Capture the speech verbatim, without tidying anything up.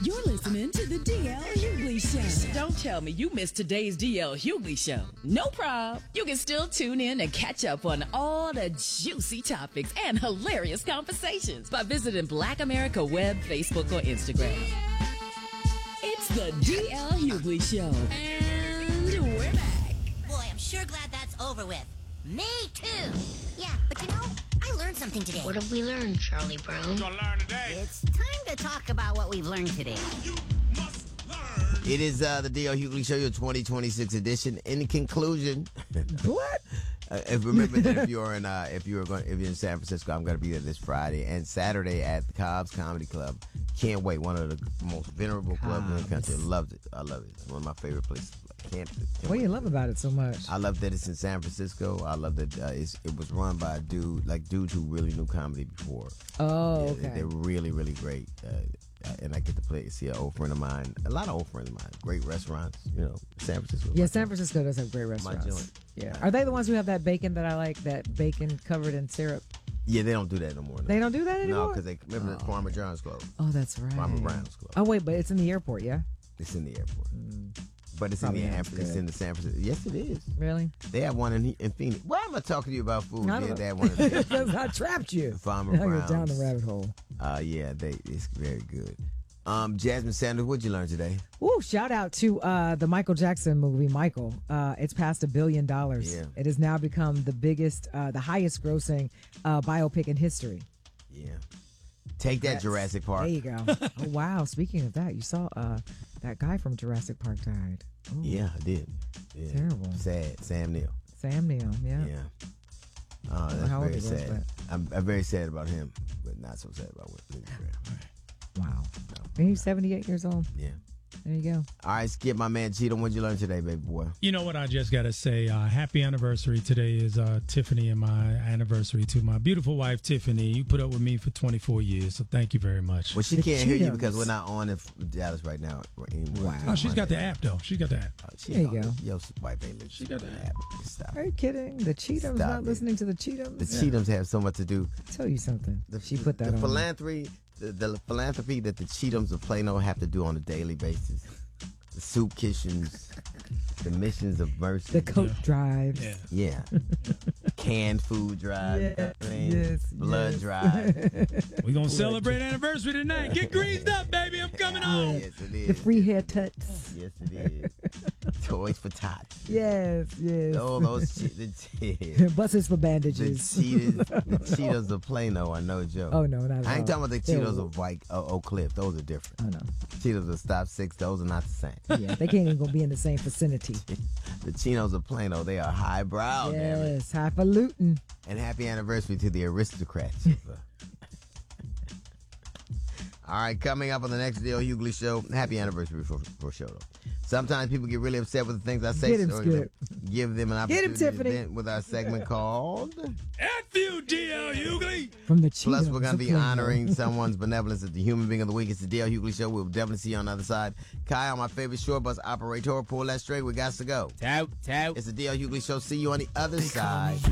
You're listening to the D L Hughley Show. Don't tell me you missed today's D L Hughley Show. No problem. You can still tune in and catch up on all the juicy topics and hilarious conversations by visiting Black America Web, Facebook, or Instagram. It's the D L Hughley Show. And we're back. Boy, I'm sure glad that's over with. Me too. Yeah, but you know, I learned something today. What have we learned, Charlie Brown? We're gonna learn today. It's time to talk about what we've learned today. You must learn. It is uh, the D L Hughley Show, your twenty twenty-six edition. In conclusion, What? uh, if, remember that if you're in uh, if you're going if you're in San Francisco, I'm going to be there this Friday and Saturday at the Cobb's Comedy Club. Can't wait. One of the most venerable clubs in the country. Loved it. I love it. It's one of my favorite places. Can't, can't What do you love about it so much? I love that it's in San Francisco. I love that uh, it's, it was run by a dude, like dudes who really knew comedy before. Oh, Yeah, okay. They're really, really great. Uh, and I get to play, see an old friend of mine, a lot of old friends of mine, great restaurants, you know, San Francisco. Yeah, San Francisco does have great restaurants. joint. Yeah. Are they the ones who have that bacon that I like, that bacon covered in syrup? Yeah, they don't do that no more. No. They don't do that anymore? No, because they remember the Farmer John's closed. Oh, that's right. Farmer Brown's closed. Oh, wait, but it's in the airport, yeah? It's in the airport. But it's Probably in the not Af- it's good. in the San Francisco. Yes, it is. Really? They have one in, in Phoenix. Why am I talking to you about food? I Yeah, don't they know. have one in Phoenix. Because I trapped you. Farmer Now you're down the Brown's. rabbit hole. Uh, yeah, they it's very good. Um, Jasmine Sanders, what'd you learn today? Ooh, shout out to uh, the Michael Jackson movie, Michael. Uh, it's passed a billion dollars. Yeah. It has now become the biggest, uh, the highest grossing uh, biopic in history. Yeah. Take that, That's- Jurassic Park. There you go. Oh, wow. Speaking of that, you saw uh, that guy from Jurassic Park died. Ooh, Yeah, I did. Yeah. Terrible. Sad. Sam Neill. Sam Neill, yeah. Yeah. Oh, that's how old very he was, sad. I'm, I'm very sad about him, but not so sad about what Lindsey Graham. Wow. No. And he's seventy-eight years old. Yeah. There you go. All right, Skip, my man Cheeto, what'd you learn today, baby boy? You know what? I just got to say, uh, happy anniversary. Today is uh, Tiffany and my anniversary to my beautiful wife, Tiffany. You put up with me for twenty-four years, so thank you very much. Well, she The can't hear you Cheetos. because we're not on in Dallas right now anymore. Wow. Oh, she's got the app, though. She's got the app. Oh, she There you ain't go. on- Yo, wife ain't listening. She got to the app. Stop. Are you kidding? The Cheetums Stop not it. listening to the Cheetums? The Cheetums have so much to do. Tell you something. The, she put that the on. philanthropy, the, the philanthropy that the Cheetums of Plano have to do on a daily basis. The soup kitchens, the missions of mercy. The coat drives. Yeah. Yeah. Canned food drive. Yes, you know what I mean? yes, Blood yes. drive. We're going to celebrate anniversary tonight. Get greased up, baby. I'm coming on. Yes, it is. The free hair tuts. Yes, it is. Toys for tots. Yes, yes. Oh, those che- the, Buses for the bandages. Cheetos, the Cheetos of Plano are no joke. Oh, no, not at I ain't all. talking about the They're- Cheetos of White uh, Oak Cliff. Those are different. Oh, no. Cheetos of Stop Six. Those are not the same. Yeah, they can't even go be in the same vicinity. The Chinos of Plano, they are highbrow. Damn it. Yes, highfalutin. And happy anniversary to the aristocrats. of, uh, All right, coming up on the next Dale Hughley show. Happy anniversary for, for show, though. Sometimes people get really upset with the things I say. Get him, so Skip. give them an Get him, opportunity Tiffany. to vent with our segment called. F you, D L Hughley. From the Cheetums. Plus, we're going to be of Plano. honoring someone's benevolence as the human being of the week. It's the Dale Hughley show. We'll definitely see you on the other side. Kyle, my favorite short bus operator. Pull that straight. We got to go. Tout, tout. It's the Dale Hughley show. See you on the other side.